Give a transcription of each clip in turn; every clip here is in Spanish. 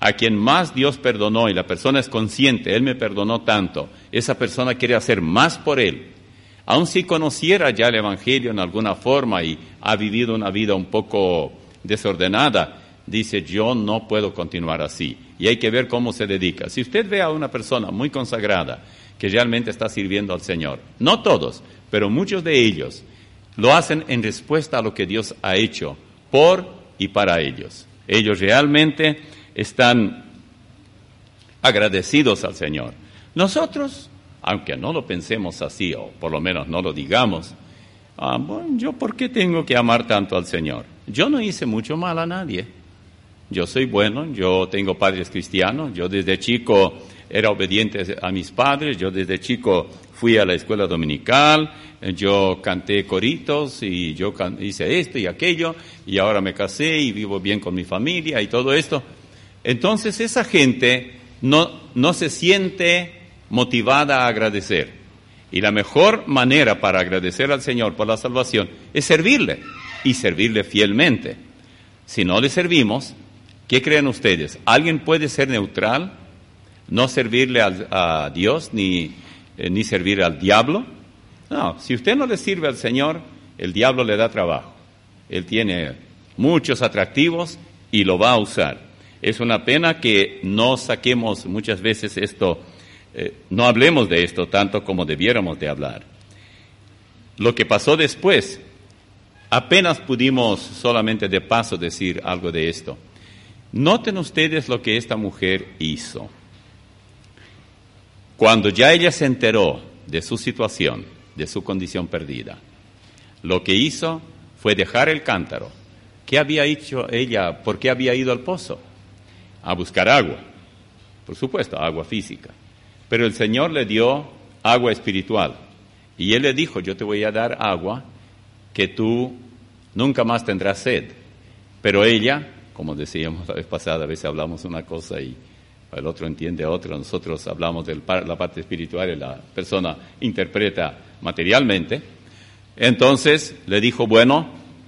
a quien más Dios perdonó y la persona es consciente, Él me perdonó tanto, esa persona quiere hacer más por Él. Aun si conociera ya el Evangelio en alguna forma y ha vivido una vida un poco desordenada, dice, yo no puedo continuar así. Y hay que ver cómo se dedica. Si usted ve a una persona muy consagrada que realmente está sirviendo al Señor, no todos, pero muchos de ellos, lo hacen en respuesta a lo que Dios ha hecho por y para ellos. Ellos realmente están agradecidos al Señor. Nosotros, aunque no lo pensemos así, o por lo menos no lo digamos, bueno, ¿yo por qué tengo que amar tanto al Señor? Yo no hice mucho mal a nadie. Yo soy bueno, yo tengo padres cristianos, yo desde chico era obediente a mis padres, yo desde chico fui a la escuela dominical, yo canté coritos y yo hice esto y aquello, y ahora me casé y vivo bien con mi familia y todo esto. Entonces esa gente no se siente motivada a agradecer. Y la mejor manera para agradecer al Señor por la salvación es servirle, y servirle fielmente. Si no le servimos, ¿qué creen ustedes? ¿Alguien puede ser neutral? ¿No servirle a Dios ni servir al diablo? No, si usted no le sirve al Señor, el diablo le da trabajo. Él tiene muchos atractivos y lo va a usar. Es una pena que no saquemos muchas veces esto, no hablemos de esto tanto como debiéramos de hablar. Lo que pasó después, apenas pudimos solamente de paso decir algo de esto. Noten ustedes lo que esta mujer hizo. Cuando ya ella se enteró de su situación, de su condición perdida, lo que hizo fue dejar el cántaro. ¿Qué había hecho ella? ¿Por qué había ido al pozo? A buscar agua. Por supuesto, agua física. Pero el Señor le dio agua espiritual. Y Él le dijo, yo te voy a dar agua que tú nunca más tendrás sed. Pero ella, como decíamos la vez pasada, a veces hablamos una cosa y el otro entiende otra. Nosotros hablamos de la parte espiritual y la persona interpreta materialmente. Entonces le dijo, bueno,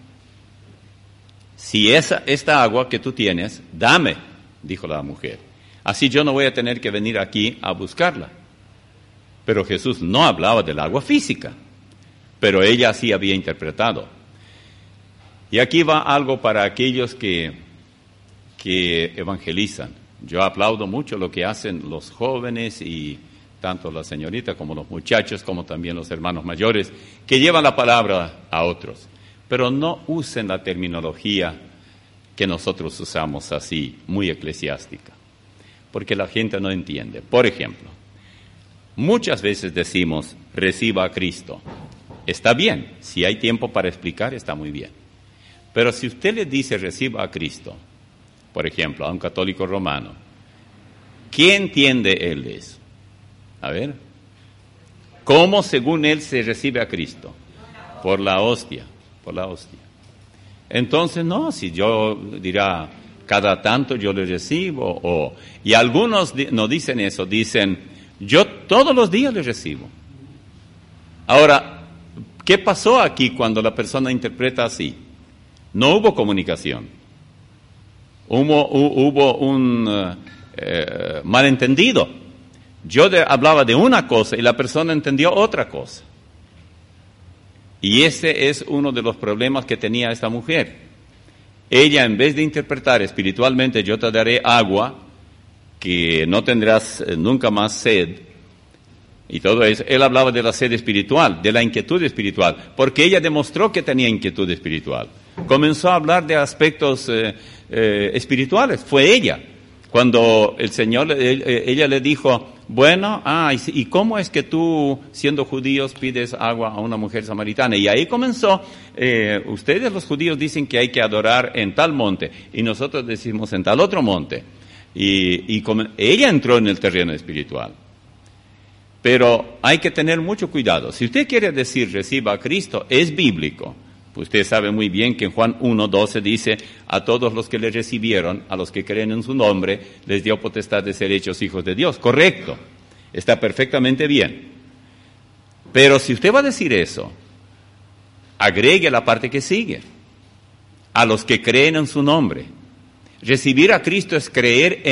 si esta agua que tú tienes, dame, dijo la mujer. Así yo no voy a tener que venir aquí a buscarla. Pero Jesús no hablaba del agua física, pero ella así había interpretado. Y aquí va algo para aquellos que evangelizan. Yo aplaudo mucho lo que hacen los jóvenes y tanto la señorita como los muchachos, como también los hermanos mayores, que llevan la palabra a otros. Pero no usen la terminología que nosotros usamos así, muy eclesiástica, porque la gente no entiende. Por ejemplo, muchas veces decimos, reciba a Cristo. Está bien, si hay tiempo para explicar, está muy bien. Pero si usted le dice, reciba a Cristo, por ejemplo, a un católico romano, ¿qué entiende él de eso? A ver, ¿cómo según él se recibe a Cristo? Por la hostia, por la hostia. Entonces, no, si yo dirá, cada tanto yo le recibo, y algunos no dicen eso, dicen, yo todos los días le recibo. Ahora, ¿qué pasó aquí cuando la persona interpreta así? No hubo comunicación. Hubo un malentendido. Yo hablaba de una cosa y la persona entendió otra cosa. Y ese es uno de los problemas que tenía esta mujer. Ella, en vez de interpretar espiritualmente, yo te daré agua, que no tendrás nunca más sed, y todo eso, él hablaba de la sed espiritual, de la inquietud espiritual, porque ella demostró que tenía inquietud espiritual. Comenzó a hablar de aspectos espirituales, fue ella. Cuando el Señor, ella le dijo, bueno, ¿y cómo es que tú, siendo judíos, pides agua a una mujer samaritana? Y ahí comenzó, ustedes los judíos dicen que hay que adorar en tal monte, y nosotros decimos en tal otro monte. Y ella entró en el terreno espiritual. Pero hay que tener mucho cuidado. Si usted quiere decir reciba a Cristo, es bíblico. Usted sabe muy bien que en Juan 1:12 dice, a todos los que le recibieron, a los que creen en su nombre, les dio potestad de ser hechos hijos de Dios. Correcto, está perfectamente bien. Pero si usted va a decir eso, agregue la parte que sigue, a los que creen en su nombre. Recibir a Cristo es creer en